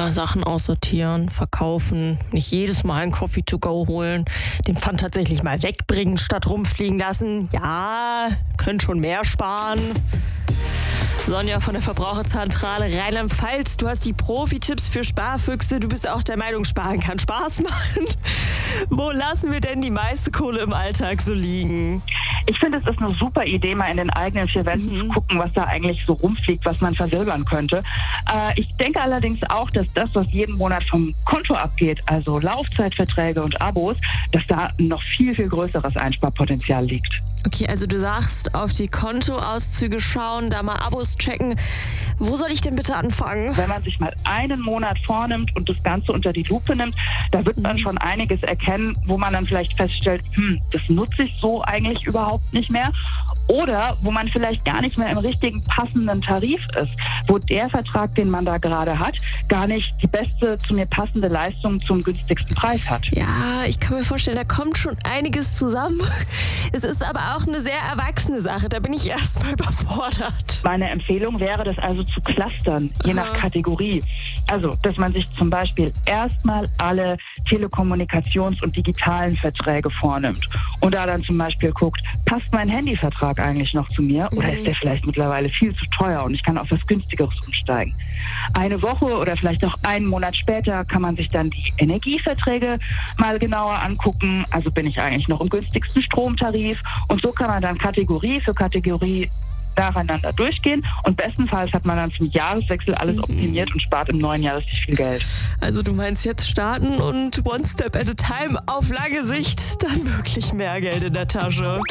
Ja, Sachen aussortieren, verkaufen, nicht jedes Mal einen Coffee to go holen, den Pfand tatsächlich mal wegbringen statt rumfliegen lassen. Ja, können schon mehr sparen. Sonja von der Verbraucherzentrale Rheinland-Pfalz, du hast die Profi-Tipps für Sparfüchse. Du bist auch der Meinung, Sparen kann Spaß machen. Wo lassen wir denn die meiste Kohle im Alltag so liegen? Ich finde, es ist eine super Idee, mal in den eigenen vier Wänden zu gucken, was da eigentlich so rumfliegt, was man versilbern könnte. Ich denke allerdings auch, dass das, was jeden Monat vom Konto abgeht, also Laufzeitverträge und Abos, dass da noch viel, viel größeres Einsparpotenzial liegt. Okay, also du sagst, auf die Kontoauszüge schauen, da mal Abos checken. Wo soll ich denn bitte anfangen? Wenn man sich mal einen Monat vornimmt und das Ganze unter die Lupe nimmt, da wird man schon einiges erkennen, wo man dann vielleicht feststellt, das nutze ich so eigentlich überhaupt nicht mehr. Oder wo man vielleicht gar nicht mehr im richtigen passenden Tarif ist, wo der Vertrag, den man da gerade hat, gar nicht die beste zu mir passende Leistung zum günstigsten Preis hat. Ja, ich kann mir vorstellen, da kommt schon einiges zusammen. Es ist aber auch eine sehr erwachsene Sache, da bin ich erstmal überfordert. Meine Empfehlung wäre, das also zu clustern, je nach Kategorie. Also, dass man sich zum Beispiel erstmal alle Telekommunikations- und digitalen Verträge vornimmt und da dann zum Beispiel guckt, passt mein Handyvertrag eigentlich noch zu mir oder ist der vielleicht mittlerweile viel zu teuer und ich kann auf was Günstigeres umsteigen. Eine Woche oder vielleicht auch einen Monat später kann man sich dann die Energieverträge mal genauer angucken. Also bin ich eigentlich noch im günstigsten Stromtarif und so kann man dann Kategorie für Kategorie nacheinander durchgehen und bestenfalls hat man dann zum Jahreswechsel alles optimiert und spart im neuen Jahr richtig viel Geld. Also du meinst jetzt starten und one step at a time auf lange Sicht dann wirklich mehr Geld in der Tasche.